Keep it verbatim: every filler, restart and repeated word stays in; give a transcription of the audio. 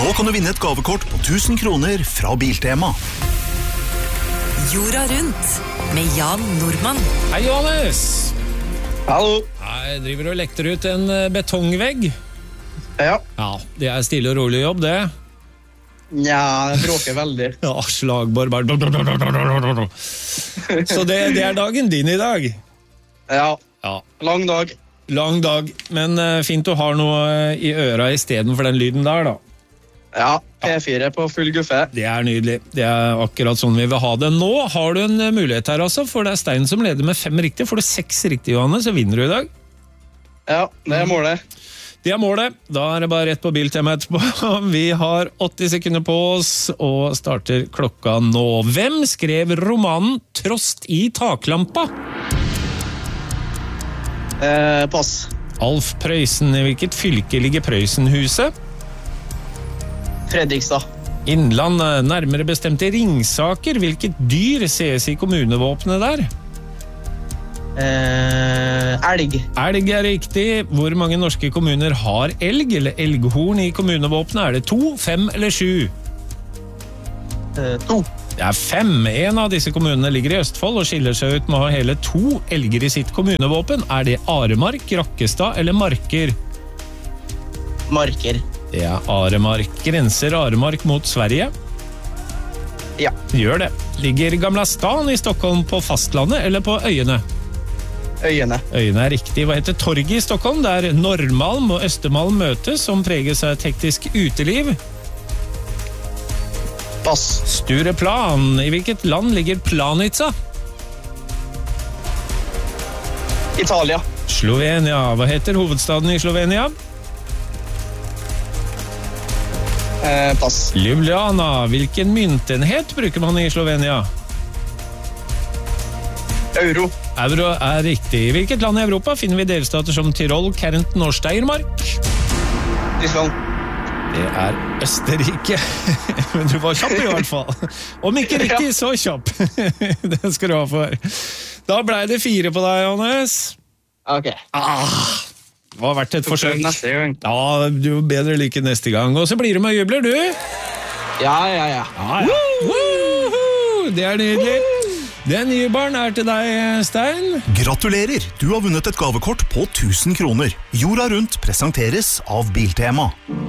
Nå kan du vinne et gavekort på tusen kroner fra Biltema. Jorda rundt med Jan Nordmann. Hei, Johannes! Hallo. Jeg driver og lekter ut en betongvegg. Ja. Ja, det er stille og rolig jobb, det. Nja, det bråker veldig. Ja, slagbar bare. Så det, det er dagen din i dag. Ja, Ja, lang dag. lang dag, men uh, fint å ha noe i øra i stedet for den lyden der, da. Ja, P fire på full guffe. Det er nydelig. Det er akkurat sånn vi vil ha det. Nå har du en mulighet her, altså, for det er Stein som leder med fem riktig. Får du seks riktig, Johannes, så vinner du i dag. Ja, det er målet. Det er målet. Da er det bare rett på Biltema etterpå. Vi har åtti sekunder på oss og starter klokka nå. Hvem skrev romanen Trost i taklampa? Eh, pass. Alf Prøysen. I hvilket fylke ligger Prøysenhuset? Fredrikstad. Innland, nærmere bestemt i Ringsaker. Hvilket dyr ses i kommunevåpenet der? Eh, elg. Elg er riktig. Hvor mange norske kommuner har elg eller elghorn i kommunevåpenet? Er det to, fem eller sju? Eh, to. Det er fem. En av disse kommunene ligger i Østfold og skiller seg ut med å ha hele to elger i sitt kommunevåpen. Er det Aremark, Rakkestad eller Marker? Marker. Det er Aremark. Grenser Aremark mot Sverige? Ja. Gjør det. Ligger Gamla Stan i Stockholm på fastlandet eller på øyene? Øyene. Øyene er riktig. Hva heter torget i Stockholm? Der Norrmalm og Østermalm møtes, som preges av et hektisk uteliv. Pass. Stureplan. I hvilket land ligger Planica? Italia. Slovenia. Hva heter hovedstaden i Slovenia? Eh, pass. Ljubljana. Hvilken myntenhet bruker man i Slovenia? Euro. Euro er riktig. I hvilket land i Europa finner vi delstater som Tyrol, Kärnten og Steiermark? Tyskland. Det er Østerrike. Men du var kjapp i hvert fall. Om ikke riktig, så kjapp. Det skal du ha for. Da ble det fire på deg, Johannes. Ok. Ah, det var verdt et forsøk. Neste gang. Ja, du er bedre like neste gang. Og så blir du med og jubler, du. Ja, ja, ja. Ja, ja. Woohoo! Det er nydelig. Den nye barn er til deg, Stein. Gratulerer! Du har vunnet et gavekort på tusen kroner. Jorda rundt presenteres av Biltema.